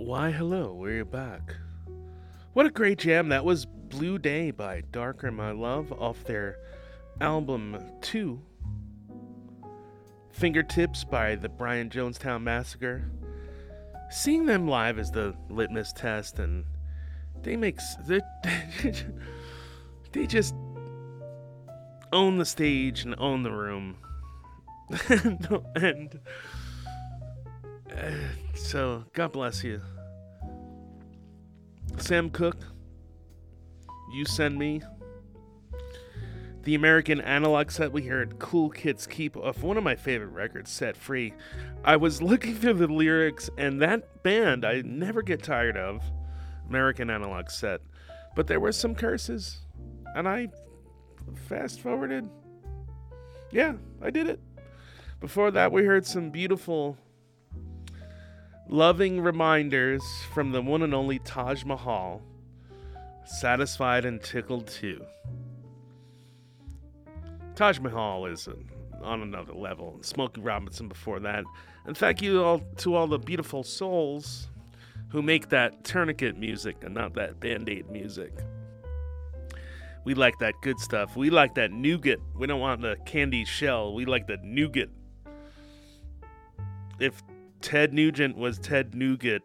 Why, hello, we're back. What a great jam. That was Blue Day by Darker My Love off their album 2. Fingertips by the Brian Jonestown Massacre. Seeing them live is the litmus test, and they they just own the stage and own the room. and So, God bless you. Sam Cooke, You Send Me. The American Analog Set, we heard Cool Kids Keep off one of my favorite records, Set Free. I was looking through the lyrics, and that band I never get tired of, American Analog Set. But there were some curses, and I fast forwarded. Yeah, I did it. Before that, we heard some beautiful loving reminders from the one and only Taj Mahal. Satisfied and Tickled Too. Taj Mahal is on another level. Smokey Robinson before that. And thank you all to all the beautiful souls who make that tourniquet music and not that Band-Aid music. We like that good stuff. We like that nougat. We don't want the candy shell. We like the nougat. If Ted Nugent was Ted Nougat,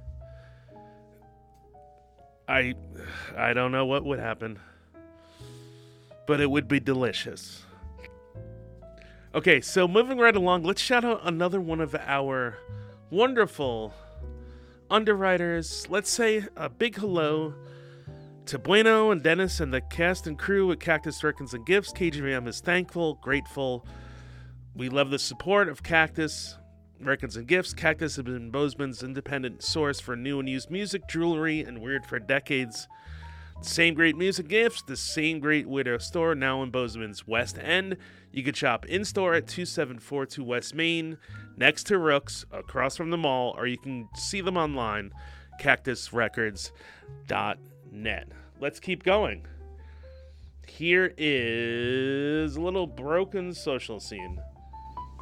I don't know what would happen, but it would be delicious. Okay, so moving right along, let's shout out another one of our wonderful underwriters. Let's say a big hello to Bueno and Dennis and the cast and crew at Cactus Records and Gifts. KGVM is thankful, grateful. We love the support of Cactus Records and Gifts. Cactus has been Bozeman's independent source for new and used music, jewelry, and weird for decades. Same great music gifts, the same great widow store, now in Bozeman's West End. You can shop in-store at 2742 West Main, next to Rooks, across from the mall, or you can see them online, cactusrecords.net. Let's keep going. Here is a little broken social scene.